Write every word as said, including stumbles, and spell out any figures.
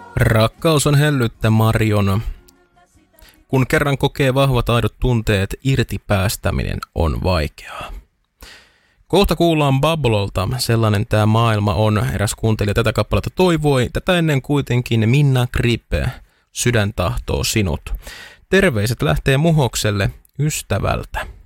Rakkaus on hellyttä Marion. Kun kerran kokee vahvat aidot tunteet, irti päästäminen on vaikeaa. Kohta kuullaan Bubbleolta, sellainen tämä maailma on. Eräs kuuntelija tätä kappaletta toivoi. Tätä ennen kuitenkin Minna Grippe, Sydän tahtoo sinut. Terveiset lähtee Muhokselle ystävältä.